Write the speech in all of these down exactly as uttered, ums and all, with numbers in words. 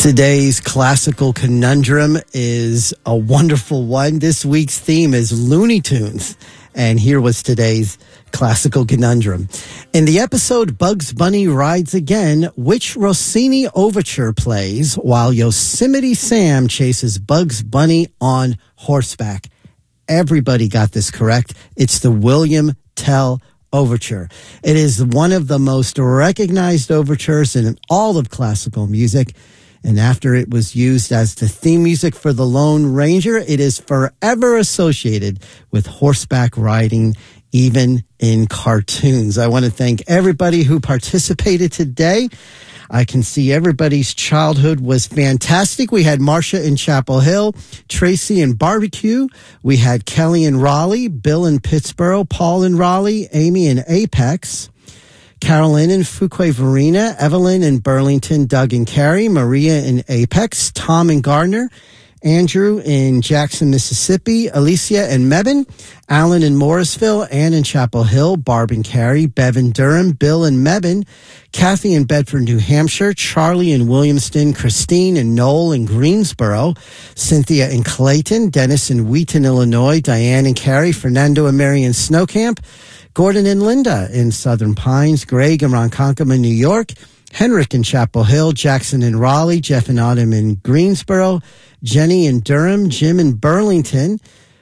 Today's classical conundrum is a wonderful one. This week's theme is Looney Tunes. And here was today's classical conundrum. In the episode Bugs Bunny Rides Again, which Rossini overture plays while Yosemite Sam chases Bugs Bunny on horseback? Everybody got this correct. It's the William Tell Overture. It is one of the most recognized overtures in all of classical music. And after it was used as the theme music for The Lone Ranger, it is forever associated with horseback riding, even in cartoons. I want to thank everybody who participated today. I can see everybody's childhood was fantastic. We had Marcia in Chapel Hill, Tracy in Barbecue. We had Kelly in Raleigh, Bill in Pittsburgh, Paul in Raleigh, Amy in Apex, Carolyn in Fuquay-Varina, Evelyn in Burlington, Doug and Carrie, Maria in Apex, Tom in Gardner, Andrew in Jackson, Mississippi, Alicia in Mebane, Alan in Morrisville, Ann in Chapel Hill, Barb and Carrie, Bev in Durham, Bill in Mebane, Kathy in Bedford, New Hampshire, Charlie in Williamston, Christine and Noel in Greensboro, Cynthia in Clayton, Dennis in Wheaton, Illinois, Diane and Carrie, Fernando and Mary in Snowcamp, Gordon and Linda in Southern Pines, Greg in Ronkonkoma, New York, Henrik in Chapel Hill, Jackson in Raleigh, Jeff and Autumn in Greensboro, Jenny in Durham, Jim in Burlington,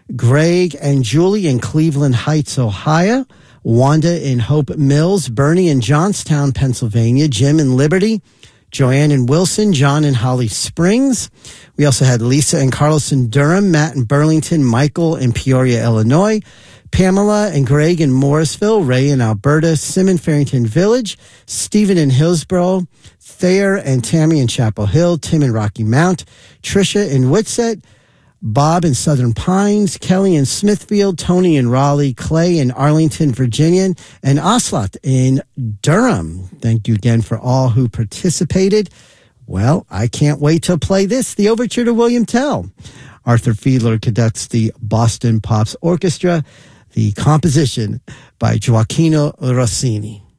Greg and Julie in Cleveland Heights, Ohio, Wanda in Hope Mills, Bernie in Johnstown, Pennsylvania, Jim in Liberty, Joanne in Wilson, John in Holly Springs. We also had Lisa and Carlos in Durham, Matt in Burlington, Michael in Peoria, Illinois, Pamela and Greg in Morrisville, Ray in Alberta, Sim in Farrington Village, Stephen in Hillsborough, Thayer and Tammy in Chapel Hill, Tim in Rocky Mount, Tricia in Whitsett, Bob in Southern Pines, Kelly in Smithfield, Tony in Raleigh, Clay in Arlington, Virginia, and Oslot in Durham. Thank you again for all who participated. Well, I can't wait to play this, the Overture to William Tell. Arthur Fiedler conducts the Boston Pops Orchestra, the composition by Gioacchino Rossini.